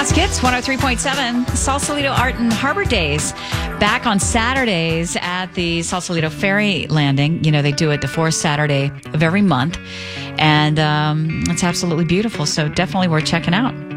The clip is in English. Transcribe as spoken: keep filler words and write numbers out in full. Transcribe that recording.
Classic Hits one oh three point seven, Sausalito Art and Harbor Days. Back on Saturdays at the Sausalito Ferry Landing. You know, they do it the fourth Saturday of every month. And um, it's absolutely beautiful. So definitely worth checking out.